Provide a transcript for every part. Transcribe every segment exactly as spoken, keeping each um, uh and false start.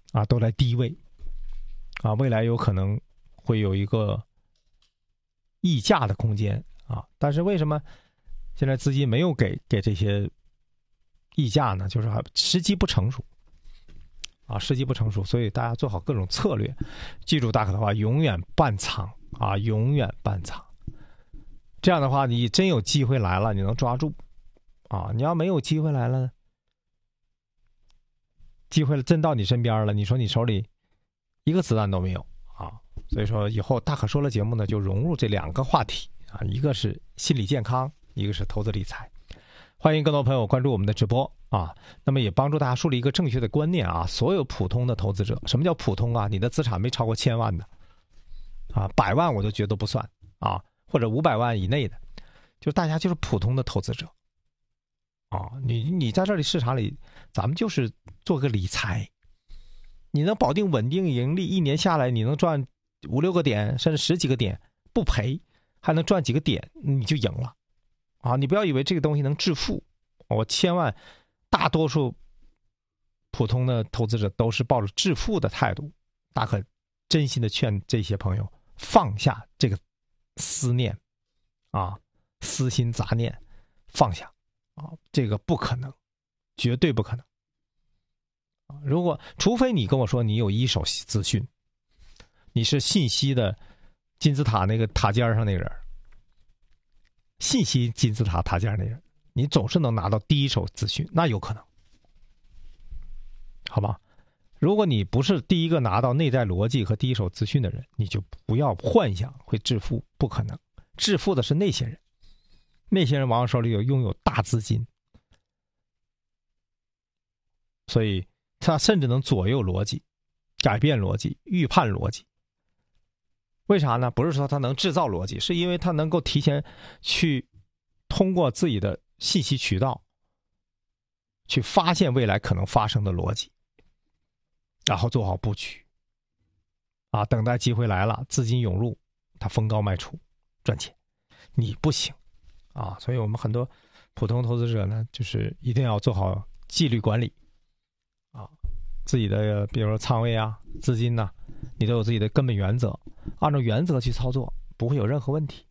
啊都在低位啊，未来有可能会有一个溢价的空间啊。但是为什么现在资金没有给给这些溢价呢？就是还时机不成熟啊，时机不成熟，所以大家做好各种策略。记住大可的话，永远半仓啊，永远半仓。这样的话，你真有机会来了，你能抓住啊。你要没有机会来了，机会真到你身边了，你说你手里一个子弹都没有啊。所以说以后大可说了节目呢，就融入这两个话题啊，一个是心理健康，一个是投资理财。欢迎更多朋友关注我们的直播啊，那么也帮助大家树立一个正确的观念啊。所有普通的投资者，什么叫普通啊？你的资产没超过千万的啊，百万我就觉得不算啊，或者五百万以内的，就大家就是普通的投资者啊。你你在这里市场里，咱们就是做个理财，你能保定稳定盈利，一年下来你能赚五六个点，甚至十几个点不赔，还能赚几个点，你就赢了。啊，你不要以为这个东西能致富，我千万，大多数普通的投资者都是抱着致富的态度，大可真心的劝这些朋友放下这个思念，啊，私心杂念，放下，啊，这个不可能，绝对不可能。如果除非你跟我说你有一手资讯，你是信息的金字塔那个塔尖上那个人。信息金字塔塔尖那人，你总是能拿到第一手资讯，那有可能，好吧？如果你不是第一个拿到内在逻辑和第一手资讯的人，你就不要幻想会致富，不可能。致富的是那些人，那些人往往手里有拥有大资金，所以他甚至能左右逻辑、改变逻辑、预判逻辑。为啥呢？不是说他能制造逻辑，是因为他能够提前去通过自己的信息渠道去发现未来可能发生的逻辑，然后做好布局啊，等待机会来了，资金涌入，他逢高卖出赚钱。你不行啊，所以我们很多普通投资者呢，就是一定要做好纪律管理啊，自己的比如说仓位啊、资金呐、啊，你都有自己的根本原则，按照原则去操作，不会有任何问题。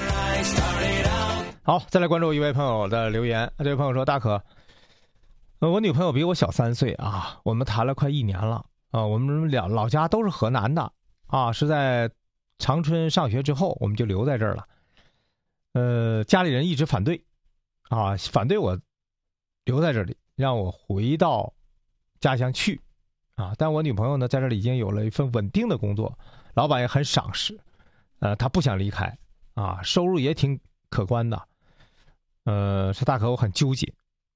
好，再来关注一位朋友的留言。这位朋友说：大可，呃，我女朋友比我小三岁啊，我们谈了快一年了啊，我们俩老家都是河南的啊，是在长春上学之后我们就留在这儿了。呃，家里人一直反对啊，反对我留在这里，让我回到家乡去啊。但我女朋友呢，在这里已经有了一份稳定的工作，老板也很赏识，呃，她不想离开啊，收入也挺可观的。呃，是大可我很纠结。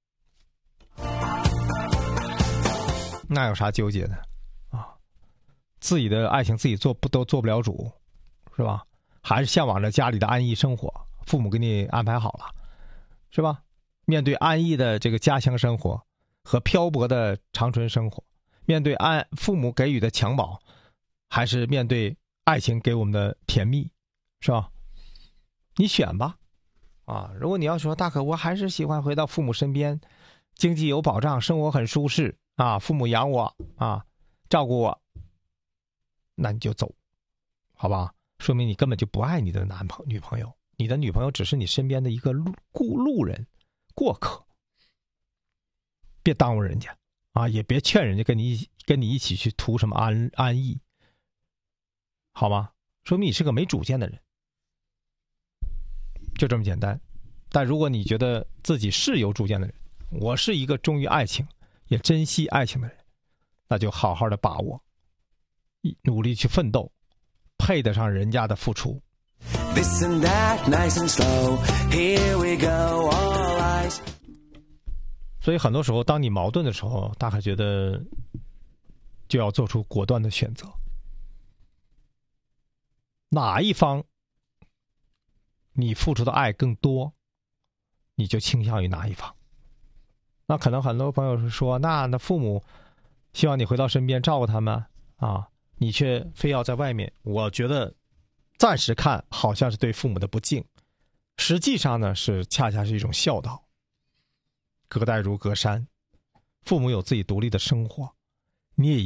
那有啥纠结的啊？自己的爱情自己做不都做不了主，是吧？还是向往着家里的安逸生活，父母给你安排好了，是吧？面对安逸的这个家乡生活和漂泊的长春生活，面对安父母给予的襁褓，还是面对爱情给我们的甜蜜，是吧？你选吧。啊，如果你要说大可我还是喜欢回到父母身边，经济有保障，生活很舒适啊，父母养我啊，照顾我，那你就走，好吧？说明你根本就不爱你的男朋女朋友，你的女朋友只是你身边的一个路过路人、过客，别耽误人家啊，也别劝人家跟你一起跟你一起去图什么安安逸，好吗？说明你是个没主见的人。就这么简单。但如果你觉得自己是有主见的人，我是一个忠于爱情也珍惜爱情的人，那就好好的把握，努力去奋斗，配得上人家的付出。 This and that, nice and slow, here we go, all eyes。 所以很多时候当你矛盾的时候，大概觉得就要做出果断的选择，哪一方你付出的爱更多，你就倾向于哪一方。那可能很多朋友是说，那那父母希望你回到身边照顾他们啊，你却非要在外面。我觉得暂时看好像是对父母的不敬，实际上呢是恰恰是一种孝道。隔代如隔山，父母有自己独立的生活，你也